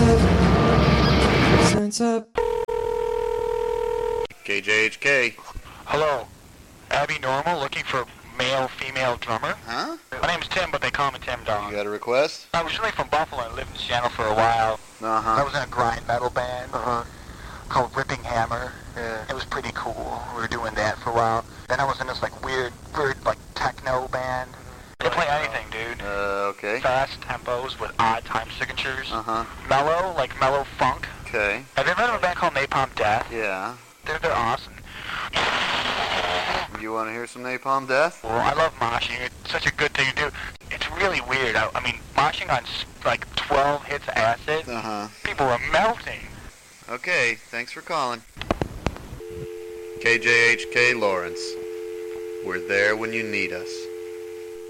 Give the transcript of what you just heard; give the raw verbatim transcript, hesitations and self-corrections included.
Sense up. K J H K. Hello. Abby Normal looking for male, female drummer. Huh? My name's Tim, but they call me Tim Dog. You got a request? I was really from Buffalo and lived in Seattle for a while. Uh-huh. I was in a grind metal band Uh-huh. called Ripping Hammer. Yeah. It was pretty cool. We were doing that for a while. Then I was in this like weird, weird like techno band. I can play anything, dude. Uh, okay. Fast tempos with odd time signatures. Uh-huh. Mellow, like mellow funk. Okay. Have you ever heard of a band called Napalm Death? Yeah. They're, they're awesome. You want to hear some Napalm Death? Well, I love moshing. It's such a good thing to do. It's really weird. I, I mean, moshing on s- like twelve hits of acid, Uh-huh. people are melting. Okay, thanks for calling. K J H K Lawrence. We're there when you need us.